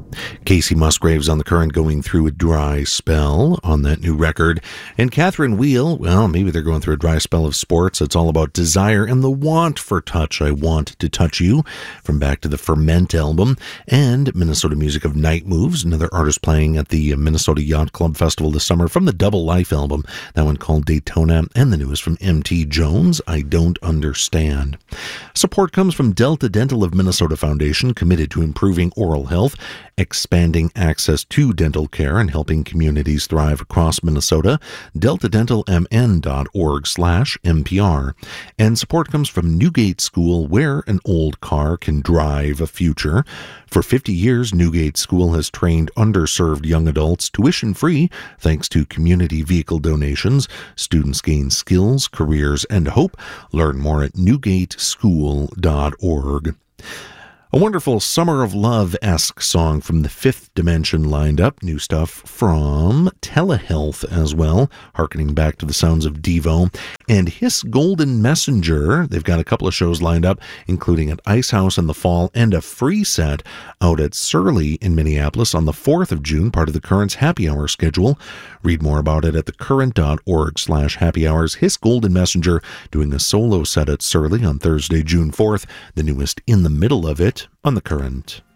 Casey Musgraves on the Current going through a dry spell on that new record. And Catherine Wheel, well, maybe they're going through a dry spell of sports. It's all about desire and the want for touch. I Want to Touch You from Back to the Ferment album. And Minnesota Music of Night Moves, another artist playing at the Minnesota Yacht Club Festival this summer from the Double Life album. That one called Daytona. And the newest from M.T. Jones, I Don't Understand. Support comes from Delta Dental of Minnesota Foundation, committed to improving oral health, expanding access to dental care, and helping communities thrive across Minnesota. DeltaDentalMN.org/NPR. And support comes from Newgate School, where an old car can drive a future. For 50 years, Newgate School has trained underserved young adults tuition-free thanks to community vehicle donations. Students gain skills, careers, and hope. Learn more at newgateschool.org. A wonderful Summer of Love-esque song from the Fifth Dimension lined up. New stuff from Telehealth as well, harkening back to the sounds of Devo. And His Golden Messenger, they've got a couple of shows lined up, including at Ice House in the fall and a free set out at Surly in Minneapolis on the 4th of June, part of the Current's Happy Hour schedule. Read more about it at thecurrent.org/happy hours. His Golden Messenger doing a solo set at Surly on Thursday, June 4th, the newest In the Middle of It on The Current.